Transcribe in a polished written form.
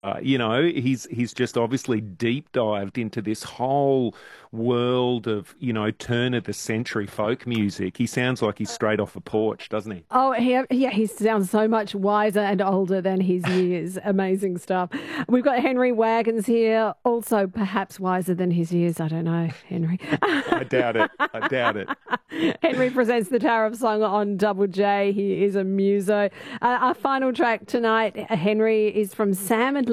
He's just obviously deep dived into this whole world of, turn of the century folk music. He sounds like he's straight off a porch, doesn't he? Oh, he sounds so much wiser and older than his years. Amazing stuff. We've got Henry Wagons here, also perhaps wiser than his years. I don't know, Henry. I doubt it. I doubt it. Henry presents the Tariff Song on Double J. He is a muso. Our final track tonight, Henry, is from Sam and